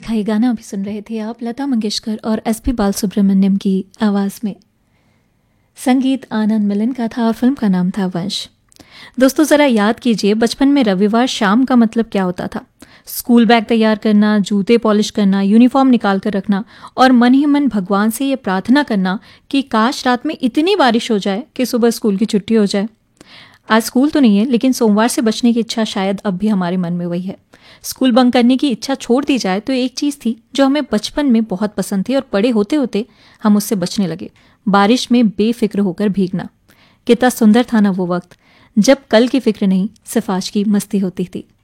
देखा ये गाना अभी सुन रहे थे आप लता मंगेशकर और एसपी बालसुब्रमण्यम की आवाज़ में। संगीत आनंद मिलन का था और फिल्म का नाम था वंश। दोस्तों ज़रा याद कीजिए बचपन में रविवार शाम का मतलब क्या होता था। स्कूल बैग तैयार करना, जूते पॉलिश करना, यूनिफॉर्म निकाल कर रखना और मन ही मन भगवान से ये प्रार्थना करना कि काश रात में इतनी बारिश हो जाए कि सुबह स्कूल की छुट्टी हो जाए। आज स्कूल तो नहीं है, लेकिन सोमवार से बचने की इच्छा शायद अब भी हमारे मन में वही है। स्कूल बंक करने की इच्छा छोड़ दी जाए तो एक चीज़ थी जो हमें बचपन में बहुत पसंद थी और बड़े होते होते हम उससे बचने लगे, बारिश में बेफिक्र होकर भीगना। कितना सुंदर था ना वो वक्त, जब कल की फिक्र नहीं, सिर्फ आज की मस्ती होती थी।